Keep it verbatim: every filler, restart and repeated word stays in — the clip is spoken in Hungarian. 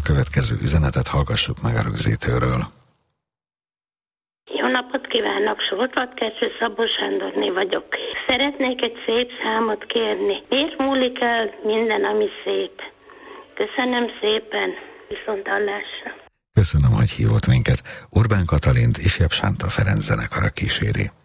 következő üzenetet hallgassuk meg a rögzítőről. Jó napot kívánok, Soltvatkertő Szabó Sándorné vagyok. Szeretnék egy szép számot kérni. Miért múlik el minden, ami szép? Köszönöm szépen, viszont hallásra. Köszönöm, hogy hívott minket. Orbán Katalint ifjabb Sánta Ferenc zenekara kíséri.